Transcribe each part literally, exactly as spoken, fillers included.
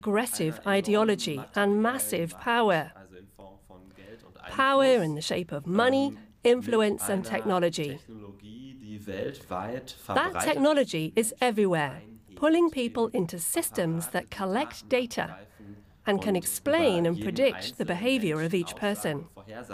aggressive ideology and massive power. Power in the shape of money, influence and technology. That technology is everywhere, pulling people into systems that collect data and can explain and predict the behavior of each person.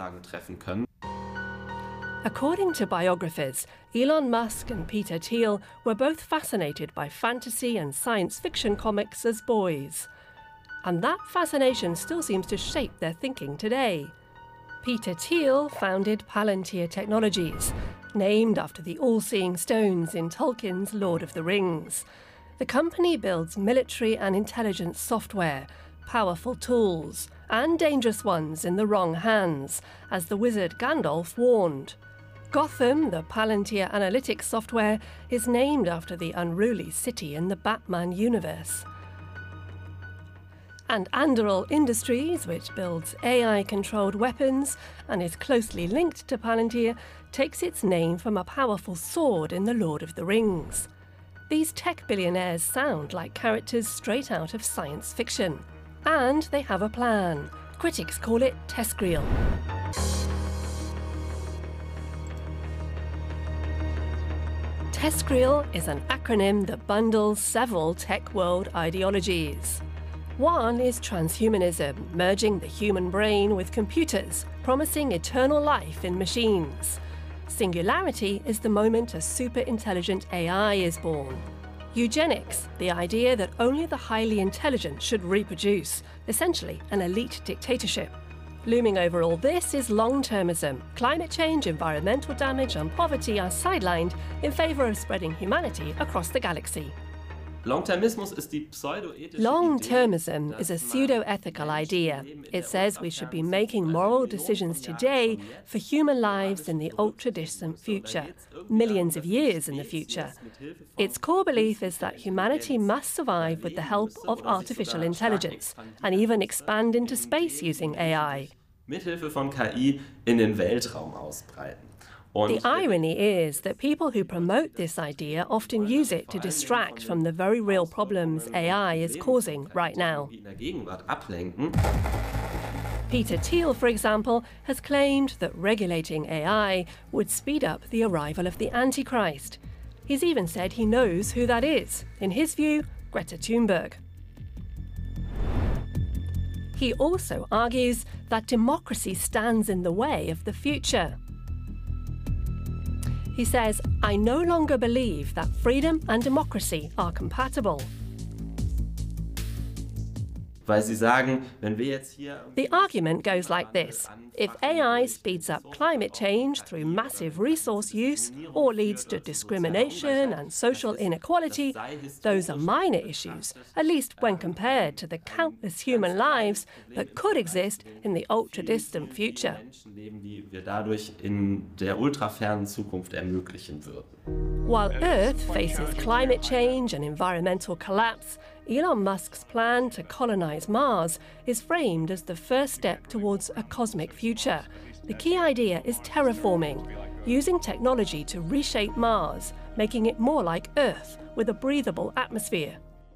According to biographers, Elon Musk and Peter Thiel were both fascinated by fantasy and science fiction comics as boys. And that fascination still seems to shape their thinking today. Peter Thiel founded Palantir Technologies, named after the all-seeing stones in Tolkien's Lord of the Rings. The company builds military and intelligence software, powerful tools, and dangerous ones in the wrong hands, as the wizard Gandalf warned. Gotham, the Palantir analytics software, is named after the unruly city in the Batman universe. And Anduril Industries, which builds A I-controlled weapons and is closely linked to Palantir, takes its name from a powerful sword in The Lord of the Rings. These tech billionaires sound like characters straight out of science fiction. And they have a plan. Critics call it TESCREAL. TESCREAL is an acronym that bundles several tech world ideologies. One is transhumanism, merging the human brain with computers, promising eternal life in machines. Singularity is the moment a super-intelligent A I is born. Eugenics, the idea that only the highly intelligent should reproduce, essentially an elite dictatorship. Looming over all this is long-termism. Climate change, environmental damage and poverty are sidelined in favour of spreading humanity across the galaxy. Long-termism is a pseudo-ethical idea. It says we should be making moral decisions today for human lives in the ultra-distant future, millions of years in the future. Its core belief is that humanity must survive with the help of artificial intelligence and even expand into space using A I. The irony is that people who promote this idea often use it to distract from the very real problems A I is causing right now. Peter Thiel, for example, has claimed that regulating A I would speed up the arrival of the Antichrist. He's even said he knows who that is. In his view, Greta Thunberg. He also argues that democracy stands in the way of the future. He says, I no longer believe that freedom and democracy are compatible. The argument goes like this. If A I speeds up climate change through massive resource use or leads to discrimination and social inequality, those are minor issues, at least when compared to the countless human lives that could exist in the ultra-distant future. While Earth faces climate change and environmental collapse, Elon Musk's plan to colonize Mars is framed as the first step towards a cosmic future. The key idea is terraforming, using technology to reshape Mars, making it more like Earth with a breathable atmosphere.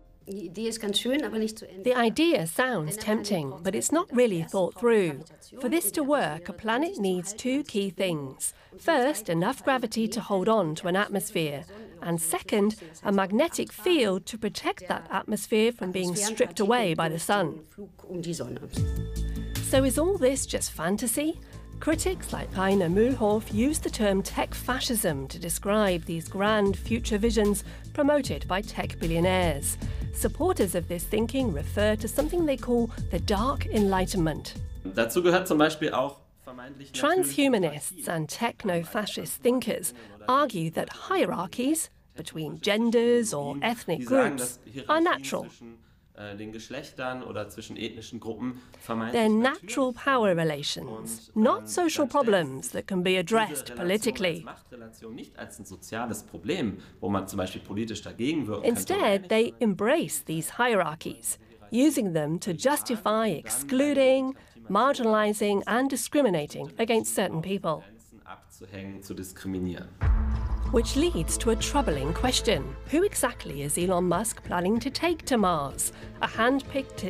The idea sounds tempting, but it's not really thought through. For this to work, a planet needs two key things. First, enough gravity to hold on to an atmosphere, and second, a magnetic field to protect that atmosphere from being stripped away by the sun. So is all this just fantasy? Critics like Heiner Mühlhoff use the term tech fascism to describe these grand future visions promoted by tech billionaires. Supporters of this thinking refer to something they call the Dark Enlightenment. Transhumanists and techno-fascist thinkers argue that hierarchies between genders or ethnic groups are natural. They're natural power relations, not social problems that can be addressed politically. Instead, they embrace these hierarchies, using them to justify excluding, marginalizing and discriminating against certain people. Which leads to a troubling question. Who exactly is Elon Musk planning to take to Mars? A hand-picked